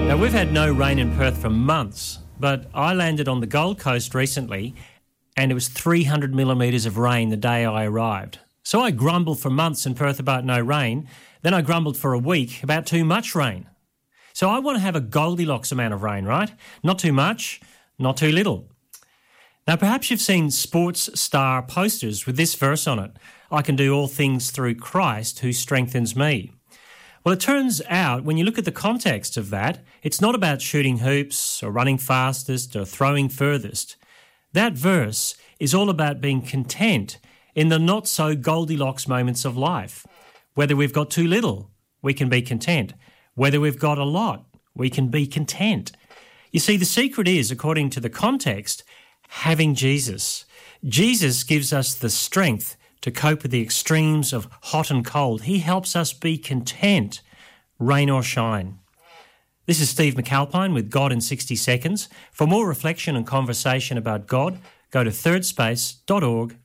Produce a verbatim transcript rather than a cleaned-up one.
Now, we've had no rain in Perth for months, but I landed on the Gold Coast recently and it was three hundred millimetres of rain the day I arrived. So I grumbled for months in Perth about no rain. Then I grumbled for a week about too much rain. So I want to have a Goldilocks amount of rain, right? Not too much, not too little. Now, perhaps you've seen sports star posters with this verse on it. I can do all things through Christ who strengthens me. Well, it turns out when you look at the context of that, it's not about shooting hoops or running fastest or throwing furthest. That verse is all about being content in the not-so-Goldilocks moments of life. Whether we've got too little, we can be content. Whether we've got a lot, we can be content. You see, the secret is, according to the context, having Jesus. Jesus gives us the strength to cope with the extremes of hot and cold. He helps us be content, rain or shine. This is Steve McAlpine with God in sixty seconds. For more reflection and conversation about God, go to third space dot org